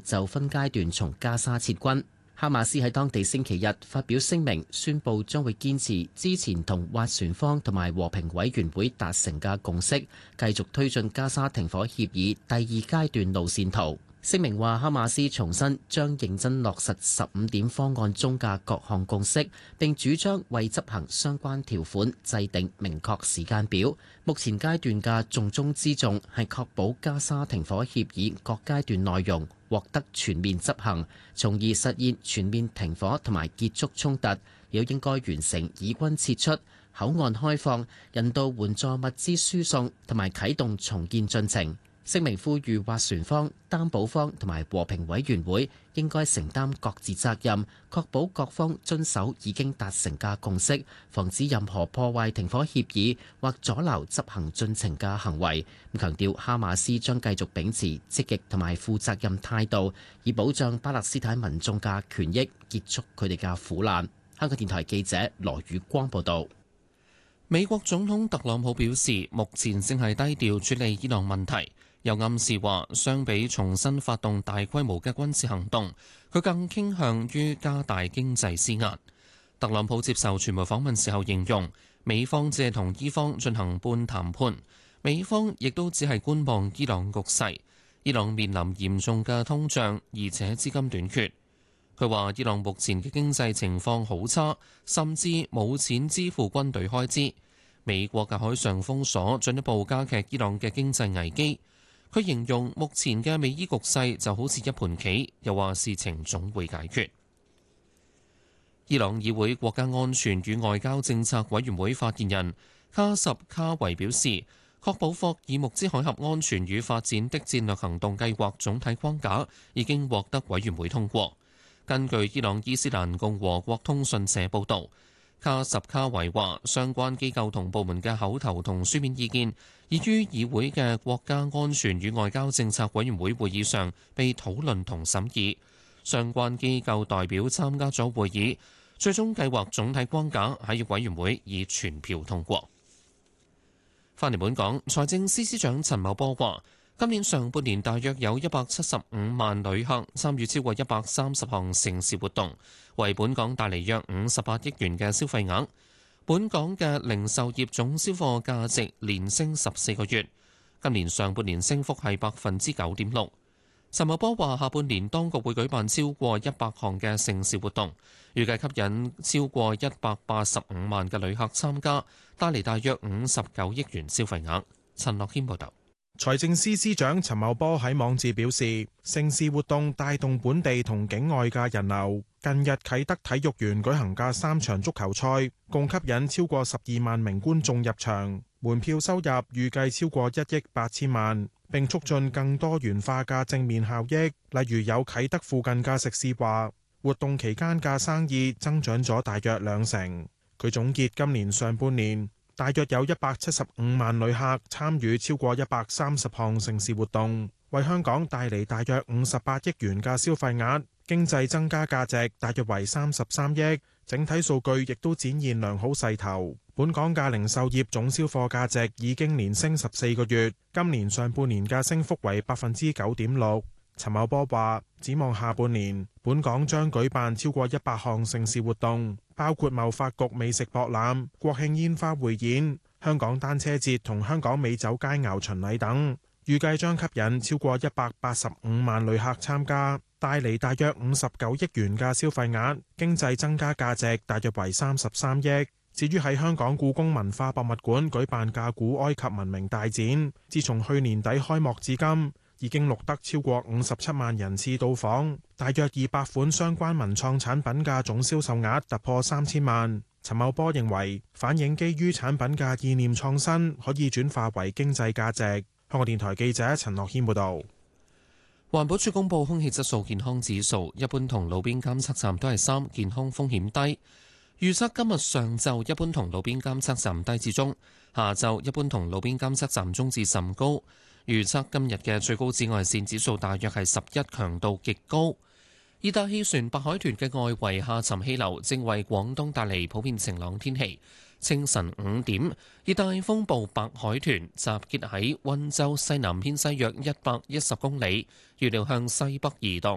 就分階段從加沙撤軍。哈馬斯喺當地星期日發表聲明，宣布將會堅持之前同斡旋方同埋和平委員會達成嘅共識，繼續推進加沙停火協議第二階段路線圖。聲明話，哈馬斯重申將認真落實15點方案中嘅各項共識，並主張為執行相關條款制定明確時間表。目前階段嘅重中之重係確保加沙停火協議各階段內容獲得全面執行，從而實現全面停火同埋結束衝突。亦應該完成以軍撤出、口岸開放、人道援助物資輸送同埋啟動重建進程。聲明呼籲斡旋方、擔保方同埋和平委員會應該承擔各自責任，確保各方遵守已經達成嘅共識，防止任何破壞停火協議或阻撓執行進程嘅行為。強調哈馬斯將繼續秉持積極同埋負責任態度，以保障巴勒斯坦民眾嘅權益，結束佢哋嘅苦難。香港電台記者羅宇光報道。 美國總統特朗普表示，目前正係低調處理伊朗問題。又暗示話，相比重新發動大規模嘅軍事行動，佢更傾向於加大經濟施壓。特朗普接受傳媒訪問時候形容，美方只係同伊方進行半談判，美方亦都只係觀望伊朗局勢。伊朗面臨嚴重嘅通脹，而且資金短缺。佢話，伊朗目前嘅經濟情況好差，甚至冇錢支付軍隊開支。美國嘅海上封鎖進一步加劇伊朗嘅經濟危機。佢形容目前嘅美伊局勢就好似一盤棋，又話事情總會解決。伊朗議會國家安全與外交政策委員會發言人卡什卡維表示，確保霍爾木茲海峽安全與發展的戰略行動計劃總體框架已經獲得委員會通過。根據伊朗伊斯蘭共和國通訊社報導，卡什卡維話，相關機構同部門嘅口頭同書面意見已於議會嘅國家安全與外交政策委員會會議上被討論同審議。相關機構代表參加咗會議，最終計劃總體框架喺委員會以全票通過。翻嚟本港，財政司司長陳茂波話，今年上半年大約有175萬旅客參與超過130項盛事活動，為本港帶嚟約58億元嘅消費額。本港嘅零售業總銷貨價值連升14個月，今年上半年升幅係9.6%。陳茂波話，下半年當局會舉辦超過100項嘅盛事活動，預計吸引超過185萬嘅旅客參加，帶嚟大約59億元消費額。陳樂軒報導。 財政司司長陳茂波喺網誌表示，盛事活動帶動本地同境外嘅人流。近日啟德體育園舉行嘅3場足球賽，共吸引超過12萬名觀眾入場，門票收入預計超過1億8千萬，並促進更多元化嘅正面效益。例如有啟德附近嘅食肆話，活動期間嘅生意增長咗大約20%。佢總結今年上半年，大約有175萬旅客參與超過130項盛事活動，為香港帶嚟大約58億元嘅消費額，經濟增加價值大約為33億，整體數據亦都展現良好勢頭。本港嘅零售業總銷貨價值已經連升14個月，今年上半年嘅升幅為9.6%。陳茂波話，展望下半年，本港將舉辦超過100項盛事活動，包括貿發局美食博覽、國慶煙花匯演、香港單車節同香港美酒佳餚巡禮等，預計將吸引超過185萬旅客參加，帶嚟大約59億元嘅消費額，經濟增加價值大約為33億。至於喺香港故宮文化博物館舉辦嘅古埃及文明大展，自從去年底開幕至今，已經錄得超過57萬人次到訪，大約200款相關文創產品嘅總銷售額突破3000萬。陳茂波認為，反映基於產品嘅意念創新可以轉化為經濟價值。香港電台記者陳樂軒報導。 環保署公布空氣質素健康指數，一般同路邊監測站都係3，健康風險低。預測今日上晝一般同路邊監測站低至中，下晝一般同路邊監測站中至甚高。預測今日嘅最高紫外線指數大約係11，強度極高。熱帶氣旋白海豚嘅外圍下沉氣流正為廣東帶嚟普遍晴朗天氣。清晨5點，熱帶風暴白海豚集結喺溫州西南偏西約110公里，預料向西北移動，